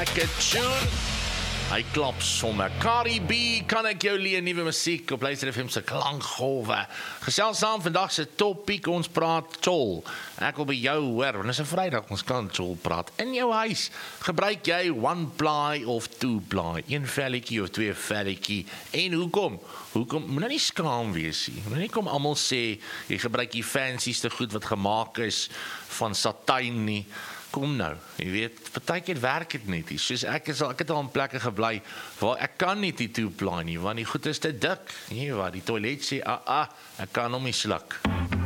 lekker tune. Hy klap sommer. Cardi B, kan ek jou leen nuwe musiek op Luister FM se klankgolwe. Gesels saam vandag se topiek, ons praat tol. Ek wil by jou hoor, want dit is 'n Vrydag, ons kan tol praat. In jou huis, gebruik jy one ply of two ply? Een velletjie of twee velletjie? En hoekom? Hoekom? Moet nou nie skaam wees nie. Moet nie kom almal sê jy gebruik die fancyste goed wat gemaak is van satijn nie. Kom nou, jy weet, partykeer werk dit net nie. Soos ek het al in plekke gebly waar ek kan nie die two ply nie, want die goed is te dik. Nee, waar die toilet sê, ek kan hom nie sluk.